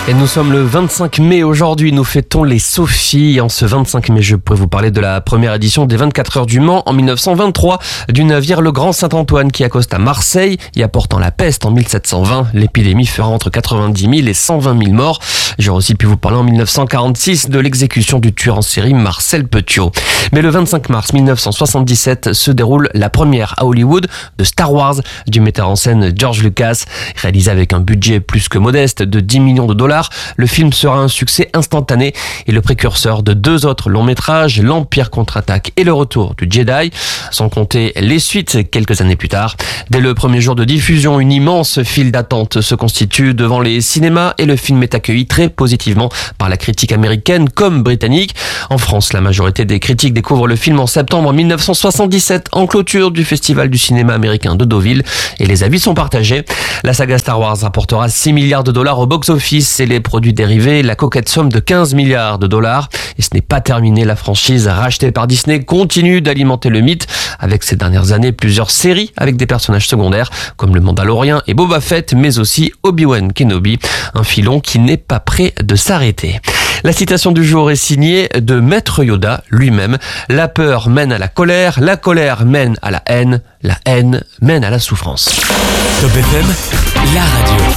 Et nous sommes le 25 mai aujourd'hui, nous fêtons les Sophies. En ce 25 mai, je pourrais vous parler de la première édition des 24 heures du Mans en 1923, du navire Le Grand Saint-Antoine qui accoste à Marseille y apportant la peste en 1720. L'épidémie fera entre 90 000 et 120 000 morts. J'aurais aussi pu vous parler en 1946 de l'exécution du tueur en série Marcel Petiot. Mais le 25 mars 1977 se déroule la première à Hollywood de Star Wars du metteur en scène George Lucas. Réalisé avec un budget plus que modeste de 10 millions de dollars, le film sera un succès instantané et le précurseur de deux autres longs métrages, L'Empire contre-attaque et Le Retour du Jedi, sans compter les suites quelques années plus tard. Dès le premier jour de diffusion, une immense file d'attente se constitue devant les cinémas et le film est accueilli très positivement par la critique américaine comme britannique. En France, la majorité des critiques découvrent le film en septembre 1977 en clôture du Festival du cinéma américain de Deauville et les avis sont partagés. La saga Star Wars rapportera 6 milliards de dollars au box-office et les produits dérivés la coquette somme de 15 milliards de dollars. Et ce n'est pas terminé, la franchise rachetée par Disney continue d'alimenter le mythe avec ces dernières années plusieurs séries avec des personnages secondaires comme le Mandalorien et Boba Fett, mais aussi Obi-Wan Kenobi, un filon qui n'est pas prêt de s'arrêter. La citation du jour est signée de Maître Yoda lui-même. La peur mène à la colère mène à la haine mène à la souffrance. Top FM, la radio.